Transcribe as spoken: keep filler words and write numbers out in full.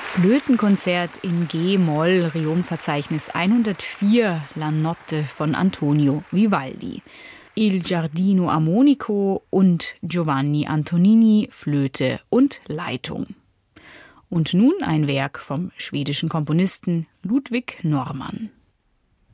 Flötenkonzert in G-Moll, Riom-Verzeichnis hundertvier, La Notte von Antonio Vivaldi. Il Giardino Armonico und Giovanni Antonini, Flöte und Leitung. Und nun ein Werk vom schwedischen Komponisten Ludwig Normann.